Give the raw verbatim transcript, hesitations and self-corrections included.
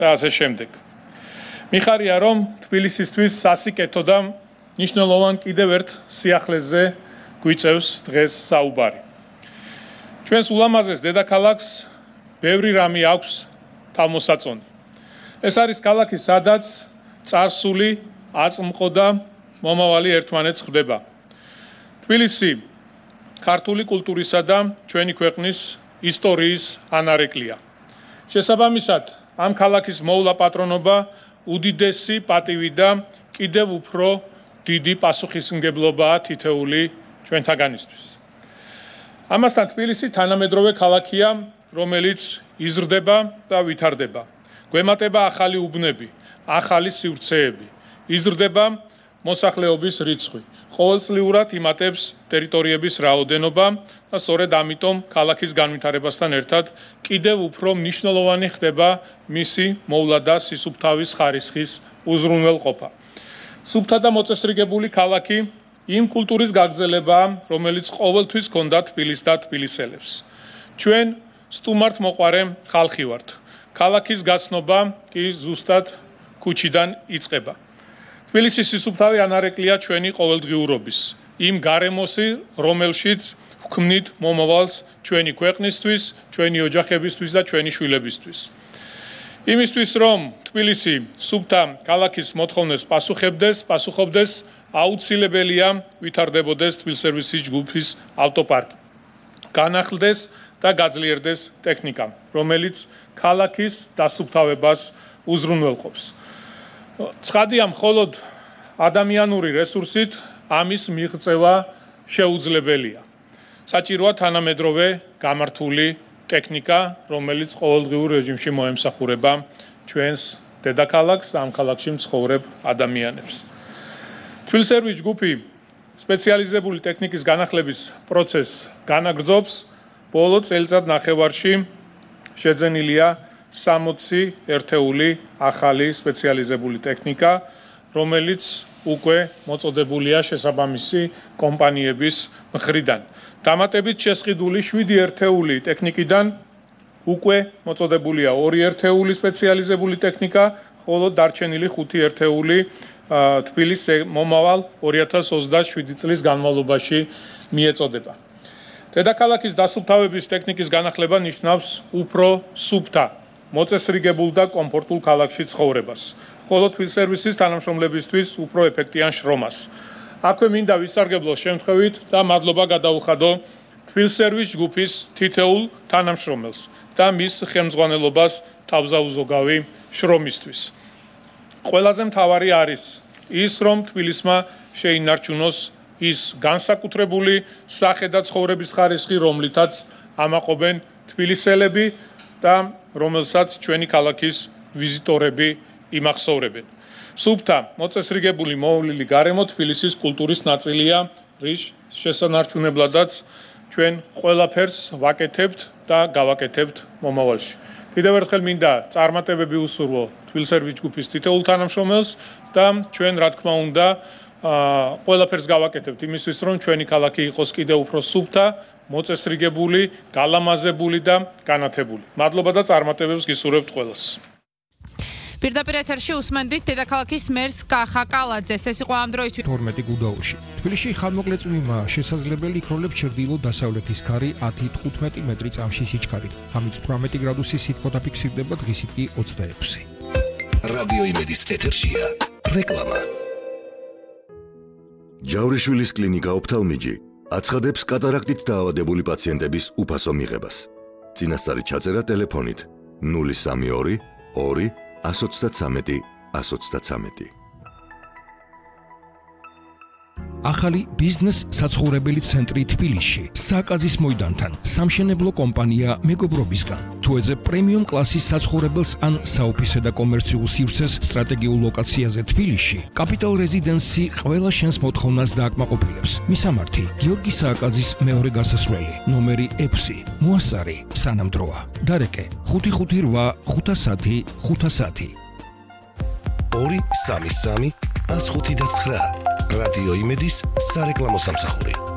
და ასე შემდეგ. მიხარია, რომ თბილისისთვის სასიკეთო და მნიშვნელოვან კიდევ ერთ სიახლეზე გვიწევს დღეს საუბარი. ჩვენს ულამაზეს დედაქალაქს ბევრი რამე აქვს თავმოსაწონი. ეს არის ქალაქი, სადაც წარსული, აწმყო და მომავალი ერთმანეთს ხვდება. თბილისი ქართული კულტურისა და ჩვენი ქვეყნის ისტორიის ანარეკლია. შესაბამისად, ამ ქალაქის მოვლა პატრონობა უდიდესი პატივი და კიდევ უფრო დიდი პასუხისმგებლობაა თითეული ჩვენთაგანისთვის. ამასთან თბილისი თანამედროვე ქალაქია, რომელიც იზრდება და ვითარდება. გვემატება ახალი უბნები, ახალი სივრცეები, იზრდება მოსახლეობის რიცხვი. ყოველწლიურად იმატებს ტერიტორიების რაოდენობა და სწორედ ამიტომ ქალაქის განვითარებასთან ერთად კიდევ უფრო მნიშვნელოვანი ხდება მისი მოვლა და სისუფთავის ხარისხის უზრუნველყოფა. სუფთა და მოწესრიგებული ქალაქი იმ კულტურის გაგრძელებაა, რომელიც ყოველთვის ჰქონდა თბილისს და თბილისელებს. ჩვენ სტუმართ მოყვარე ხალხი ვართ. ქალაქის გაცნობა კი ზუსტად ქუჩიდან იწყება. თბილისის სისუფთავი ანარეკლია ჩვენი ყოველდღიურობის, იმ გარემოსი, რომელშიც ვქმნით მომავალს ჩვენი ქვეყნისთვის, ჩვენი ოჯახებისთვის და ჩვენი შვილებისთვის. იმისთვის, რომ თბილისი სუფთა ქალაქის მოთხოვნებს პასუხებდეს, პასუხობდეს, აუცილებელია ვითარდებოდეს თბილსერვისის ჯგუფის ავტოპარკი. განახლდეს და გაძლიერდეს ტექნიკა, რომელიც ქალაქის დასუფთავებას უზრუნველყოფს. ცხადია, მხოლოდ ადამიანური რესურსით ამის მიღწევა შეუძლებელია. საჭიროა თანამედროვე გამართული ტექნიკა, რომელიც ყოველდღიურ რეჟიმში მოემსახურება ჩვენს დედაქალაქს და ამ ქალაქში მცხოვრებ ადამიანებს. თბილსერვის ჯგუფი სპეციალიზებული ტექნიკის განახლების პროცესს განაგრძობს. ბოლო წელიწად ნახევარში შეძენილია სამოცი ერთეული ახალი სპეციალიზებული ტექნიკა, რომელიც უკვე მოწოდებულია შესაბამისი კომპანიების მხრიდან. დამატებით შესყიდული შვიდი ერთეული ტექნიკიდან უკვე მოწოდებულია ორი ერთეული სპეციალიზებული ტექნიკა, ხოლო დარჩენილი ხუთი ერთეული თბილისის მომავალ ორი ათას ოცდაშვიდი წლის განმავლობაში მიეწოდება. დედაქალაქის დასუფთავების ტექნიკის განახლება ნიშნავს უფრო სუფთა, მოწესრიგებულ და კომფორტულ ქალაქში ცხოვრებას, ხოლო თბილსერვისის თანამშრომლებისთვის უფრო ეფექტიან შრომას. აქვე მინდა ვისარგებლო შემთხვევით და მადლობა გადაუხადო თბილსერვის ჯგუფის თითოეულ თანამშრომელს და მის ხელმძღვანელობას თავზაუზოგავი შრომისთვის. ყველაზე მთავარი არის ის, რომ თბილისმა შეინარჩუნოს ის განსაკუთრებული სახე და ცხოვრების ხარისხი, რომლითაც ამაყობენ თბილისელები და რომელსაც ჩვენი ქალაქის ვიზიტორები იმახსოვრებენ. სუფთა, მოწესრიგებული მოვლილი გარემო თბილისის კულტურის ნაწილია, რის შესანარჩუნებლადაც ჩვენ ყველაფერს ვაკეთებთ და გავაკეთებთ მომავალში. კიდევ ერთხელ მინდა წარმატებები უსურვო თბილსერვის ჯგუფის თითოეულ თანამშრომელს და ჩვენ რა თქმა უნდა ყველაფერს გავაკეთებთ იმისთვის, რომ ჩვენი ქალაქი იყოს კიდევ უფრო სუფთა, მოწესრიგებული, გალამაზებული და განათებული. მადლობა და წარმატებებს გისურვებთ ყველას. პირდაპირ ეთერში უსმენდით დედაქალაქის მერს კახა კალაძეს. ეს იყო ამ დროისთვის თორმეტი გუდაურში. თბილისში ხანმოკლეწვივმა შესაძლებელი იქროლებს ჩრდილო-დასავლეთის ქარი ათი თხუთმეტი მეტრი წამში სიჩქარით. ღამით თვრამეტი გრადუსი სითბო დაფიქსირდება, დღისით კი ოცდაექვსი. რადიო იმედის ეთერშია რეკლამა. ჯავრიშვილის კლინიკა ოფთალმიჯი აცხადებს კატარაქტით დაავადებული პაციენტების უფასო მიღებას. წინასწარი ჩაწერა ტელეფონით ნული სამი ორი ორი ათს ოცდათვრამეტი ათს ოცდათვრამეტი. ახალი ბიზნეს საცხოვრებელი ცენტრი თბილისში, სააკაძის მოედანთან, სამშენებლო კომპანია მეგობრობისგან. თუ ეძებ პრემიუმ კლასის საცხოვრებელს ან საოფისე და კომერციულ სივრცეს სტრატეგიულ ლოკაციაზე თბილისში, კაპიტალ რეზიდენსი ყველა შენს მოთხოვნას დააკმაყოფილებს. მისამართი: გიორგი სააკაძის მეორე გასასვლელი, ნომერი ექვსი, მოასწარი, სანამდროა. დარეკე: ხუთი ხუთი რვა ხუთასათი ხუთასათი. ორი სამი სამი ათს ხუთი და ცხრა. რადიო იმედის სარეკლამო სამსახური.